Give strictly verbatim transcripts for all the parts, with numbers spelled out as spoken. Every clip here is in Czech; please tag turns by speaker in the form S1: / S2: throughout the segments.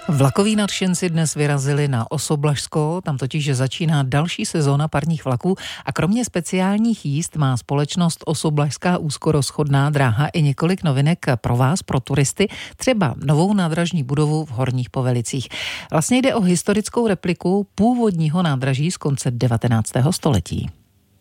S1: Vlakoví nadšenci dnes vyrazili na Osoblažsko, tam totiž začíná další sezóna parních vlaků a kromě speciálních jízd má společnost Osoblažská úzkorozchodná dráha i několik novinek pro vás, pro turisty, třeba novou nádražní budovu v Horních Povelicích. Vlastně jde o historickou repliku původního nádraží z konce devatenáctého století.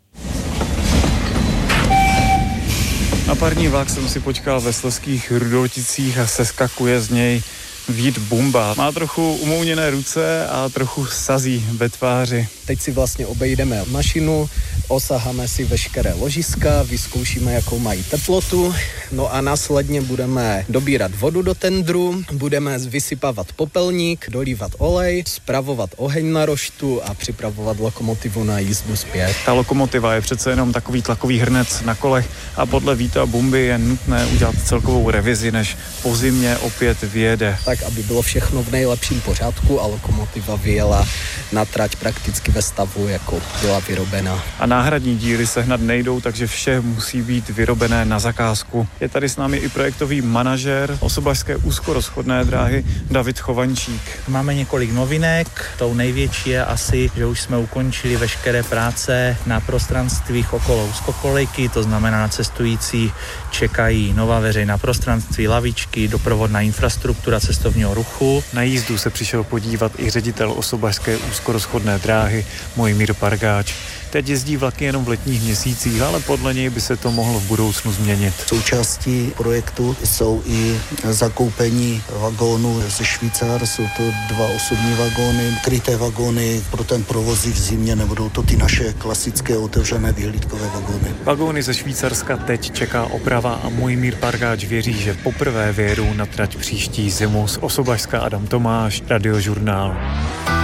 S2: Na parní vlak jsem si počkal ve Slezských Rudoticích a seskakuje z něj Vít Bumba. Má trochu umouněné ruce a trochu sazí ve tváři.
S3: Teď si vlastně obejdeme mašinu, osaháme si veškeré ložiska, vyzkoušíme, jakou mají teplotu, no a následně budeme dobírat vodu do tendru, budeme vysypávat popelník, dolívat olej, spravovat oheň na roštu a připravovat lokomotivu na jízdu zpět.
S2: Ta lokomotiva je přece jenom takový tlakový hrnec na kolech a podle Víta Bumby je nutné udělat celkovou revizi, než po zimě opět vyjede.
S3: Tak, aby bylo všechno v nejlepším pořádku a lokomotiva vyjela na trať prakticky ve stavu, jako byla vyrobená.
S2: A náhradní díly sehnat nejdou, takže vše musí být vyrobené na zakázku. Je tady s námi i projektový manažer Osoblažské úzkorozchodné dráhy David Chovančík.
S4: Máme několik novinek, tou největší je asi, že už jsme ukončili veškeré práce na prostranstvích okolo úzkokolejky, to znamená na cestující čekají nová veřejná prostranství, lavičky, doprovodná infrastruktura cestovního ruchu.
S2: Na jízdu se přišel podívat i ředitel Osoblažské úzkorozchodné dráhy Mojmír Pargáč. Teď jezdí vlaky jenom v letních měsících, ale podle něj by se to mohlo v budoucnu změnit.
S5: Součástí projektu jsou i zakoupení vagónů ze Švýcar, jsou to dva osobní vagóny, kryté vagóny pro ten provoz v zimě, nebudou to ty naše klasické otevřené vyhlídkové vagóny.
S2: Vagóny ze Švýcarska teď čeká oprava a Mojmír Pargáč věří, že poprvé vyjedou na trať příští zimu. Z Osoblažska Adam Tomáš, Radiožurnál.